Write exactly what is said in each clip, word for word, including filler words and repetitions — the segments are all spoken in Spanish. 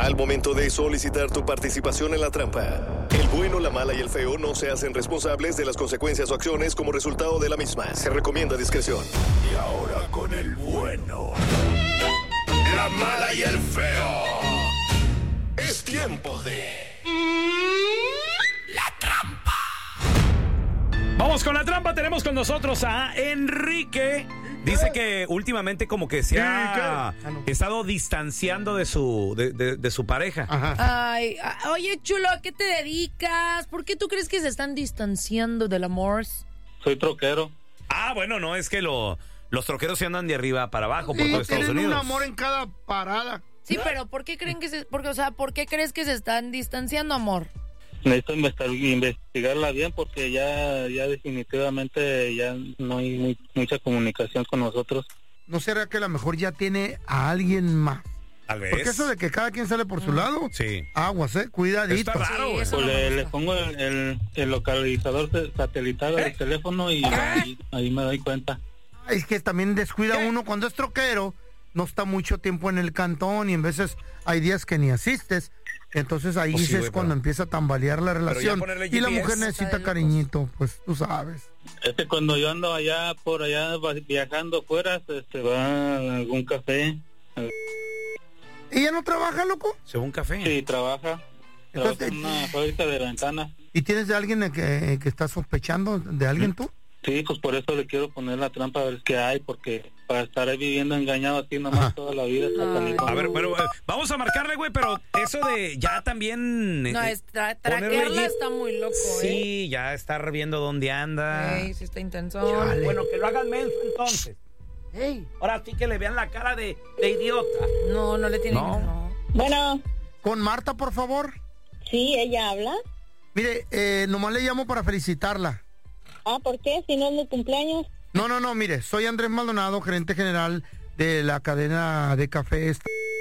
al momento de solicitar tu participación en la trampa. El bueno, la mala y el feo no se hacen responsables de las consecuencias o acciones como resultado de la misma. Se recomienda discreción. Y ahora con el bueno, la mala y el feo. Es tiempo de... La trampa. Vamos con la trampa. Tenemos con nosotros a Enrique. Dice que últimamente como que se ha estado distanciando de su de, de, de su pareja. Ajá. Ay, a- oye, chulo, ¿a qué te dedicas? ¿Por qué tú crees que se están distanciando del amor? Soy troquero. Ah, bueno, no, es que lo, los troqueros se andan de arriba para abajo por Sí, todo Estados tienen Unidos. un amor en cada parada. Sí, pero ¿por qué creen que se, porque, o sea, ¿por qué crees que se están distanciando, amor? Necesito investi- investigarla bien porque ya ya definitivamente ya no hay muy, mucha comunicación con nosotros. ¿No será que a lo mejor ya tiene a alguien más? Tal vez. Porque eso de que cada quien sale por su lado. Sí. Aguas, eh, cuidadito. Está raro, Sí, güey. eso Pues no me le, gusta. le pongo el, el, el localizador de- satelital del teléfono y ahí, ahí me doy cuenta. Es que también descuida uno cuando es troquero, no está mucho tiempo en el cantón y en veces hay días que ni asistes. Entonces ahí Pues sí, es güey, cuando pero- empieza a tambalear la relación. ponerle Y la G P S. mujer Está necesita de locos. cariñito, pues tú sabes. Este cuando yo ando allá por allá va- viajando fuera, se va a algún café. ¿Ella no trabaja, loco? Se va un café. Sí, trabaja. Trabaja Entonces, en una fábrica de ventanas. ¿Y tienes de alguien que, que está sospechando de alguien tú? Sí, pues por eso le quiero poner la trampa a ver qué hay, porque para estar ahí viviendo engañado así nomás Ajá. toda la vida está Ay. canijo. A ver, pero eh, vamos a marcarle, güey, pero eso de ya también... No, eh, es tra- ponerle traquearla G- está muy loco, ¿eh? Sí, ya estar viendo dónde anda. Ey, sí está intenso. Chale. Bueno, que lo hagan menso entonces. Ey. Ahora sí que le vean la cara de, de idiota. No, no le tienen... No. No. Bueno, Con Marta, por favor. sí, ella habla. Mire, eh, nomás le llamo para felicitarla. Ah, ¿por qué? Si no es mi cumpleaños. No, no, no, mire, soy Andrés Maldonado, gerente general de la cadena de cafés.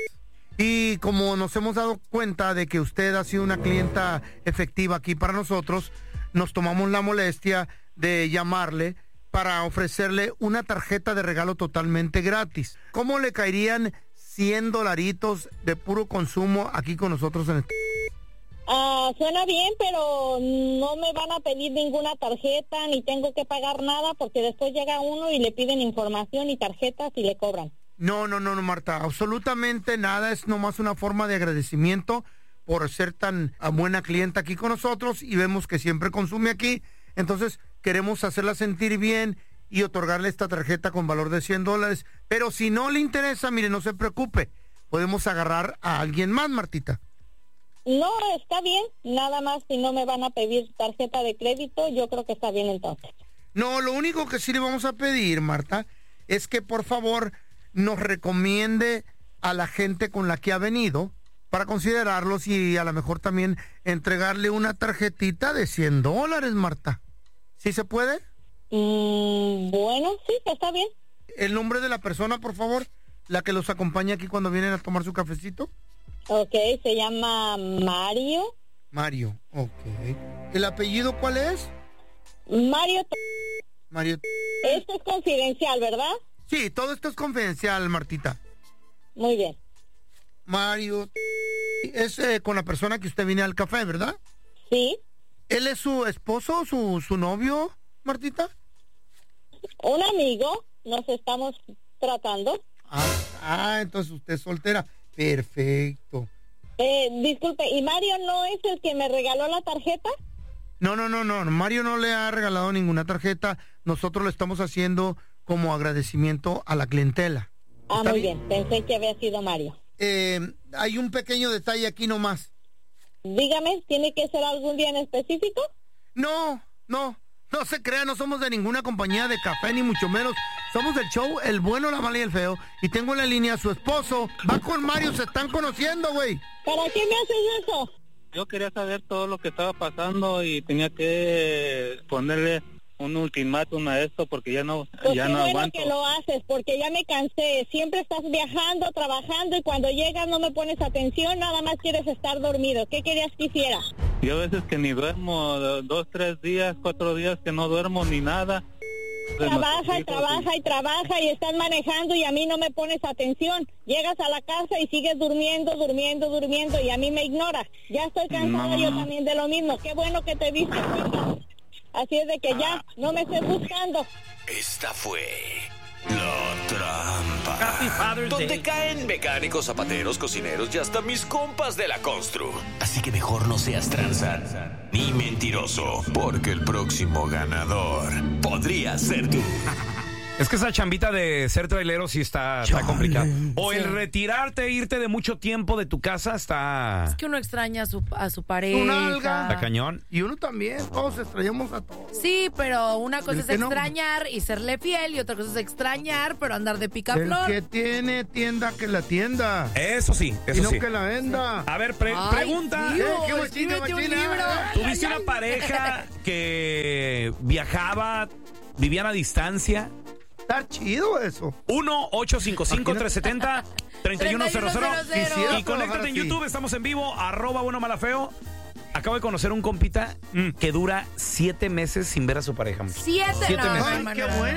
Y como nos hemos dado cuenta de que usted ha sido una clienta efectiva aquí para nosotros, nos tomamos la molestia de llamarle para ofrecerle una tarjeta de regalo totalmente gratis. ¿Cómo le caerían cien dolaritos de puro consumo aquí con nosotros en este? Ah, suena bien, pero no me van a pedir ninguna tarjeta, ni tengo que pagar nada, porque después llega uno y le piden información y tarjetas y le cobran. No, no, no, no, Marta, absolutamente nada, es nomás una forma de agradecimiento por ser tan ah, buena clienta aquí con nosotros y vemos que siempre consume aquí, entonces queremos hacerla sentir bien y otorgarle esta tarjeta con valor de cien dólares, pero si no le interesa, mire, no se preocupe, podemos agarrar a alguien más, Martita. No, está bien, nada más si no me van a pedir tarjeta de crédito, yo creo que está bien entonces. No, lo único que sí le vamos a pedir, Marta, es que por favor nos recomiende a la gente con la que ha venido para considerarlos y a lo mejor también entregarle una tarjetita de cien dólares, Marta. ¿Sí se puede? Mm, bueno, sí, está bien. El nombre de la persona, por favor, la que los acompaña aquí cuando vienen a tomar su cafecito. Ok, se llama Mario. Mario, ok. ¿El apellido cuál es? Mario, Mario. esto es confidencial, ¿verdad? Sí, todo esto es confidencial, Martita. Muy bien. Mario. Es eh, con la persona que usted viene al café, ¿verdad? Sí, ¿Él es su esposo, su, su novio, Martita? un amigo, nos estamos tratando. Ah, ah, entonces usted es soltera. Perfecto. Eh, disculpe, ¿y Mario no es el que me regaló la tarjeta? No, no, no, no. Mario no le ha regalado ninguna tarjeta. Nosotros lo estamos haciendo como agradecimiento a la clientela. Ah, ¿Está muy bien? bien, pensé que había sido Mario. Eh, hay un pequeño detalle aquí nomás. Dígame, ¿tiene que ser algún día en específico? No, no, no se crea, no somos de ninguna compañía de café, ni mucho menos. Somos del show El Bueno, la Mala y el Feo. Y tengo en la línea a su esposo. Va con Mario, se están conociendo, güey. ¿Para qué me haces eso? Yo quería saber todo lo que estaba pasando y tenía que ponerle un ultimátum a esto porque ya no, Pues ya qué no bueno aguanto. que lo haces, porque ya me cansé. Siempre estás viajando, trabajando, y cuando llegas no me pones atención, nada más quieres estar dormido. ¿Qué querías que hiciera? Yo a veces que ni duermo, dos, tres días, cuatro días que no duermo ni nada. Trabaja y trabaja y trabaja y estás manejando y a mí no me pones atención. Llegas a la casa y sigues durmiendo, durmiendo, durmiendo y a mí me ignoras. Ya estoy cansada yo también de lo mismo. Qué bueno que te diste cuenta. Así es de que ya no me estés buscando. Esta fue La Trampa. Happy Father's Donde Day. caen mecánicos, zapateros, cocineros y hasta mis compas de la constru. Así que mejor no seas tranza ni mentiroso, porque el próximo ganador podría ser tú. Es que esa chambita de ser trailero sí está, está complicada. O el retirarte, irte de mucho tiempo de tu casa está... Es que uno extraña a su, a su pareja. Un alga. Está cañón. Y uno también, todos extrañamos a todos. Sí, pero una cosa El es que no. extrañar y serle fiel y otra cosa es extrañar, pero andar de El picaflor. que tiene tienda, que la tienda. Eso sí, Y eso no sí. que la venda. A ver, pre- Ay, pregunta. tío, Eh, qué machina, escríbete un machina. libro. ¿Tuviste una pareja que viajaba, vivían a distancia? Está chido eso. uno ocho cinco cinco, tres siete cero, tres uno cero cero. Quisiera Y conéctate trabajar en así. YouTube, estamos en vivo, arroba bueno malafeo. Acabo de conocer un compita que dura siete meses sin ver a su pareja. Siete, Siete no, meses. Ay, hermano, qué no, no. bueno.